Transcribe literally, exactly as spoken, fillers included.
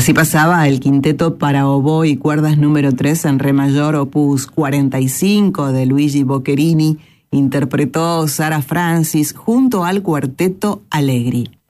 Así pasaba el quinteto para oboe y cuerdas número tres en re mayor, opus cuarenta y cinco de Luigi Boccherini, interpretó Sara Francis junto al cuarteto Allegri.